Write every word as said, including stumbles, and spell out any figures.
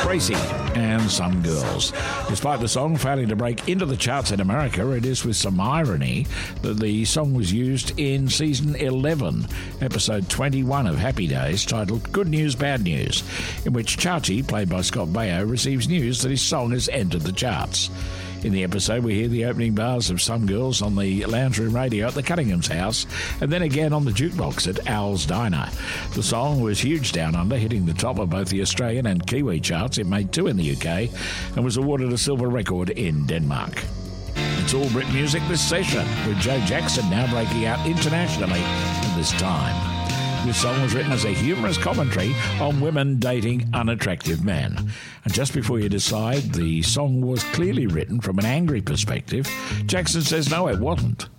Tracy and Some Girls. Despite the song failing to break into the charts in America, it is with some irony that the song was used in season eleven, episode twenty-one of Happy Days, titled Good News, Bad News, in which Chachi, played by Scott Baio, receives news that his song has entered the charts. In the episode, we hear the opening bars of Some Girls on the lounge room radio at the Cunningham's house, and then again on the jukebox at Al's Diner. The song was huge down under, hitting the top of both the Australian and Kiwi charts. It made two in the U K and was awarded a silver record in Denmark. It's all Brit music this session, with Joe Jackson now breaking out internationally at this time. This song was written as a humorous commentary on women dating unattractive men. And just before you decide the song was clearly written from an angry perspective, Jackson says no, it wasn't.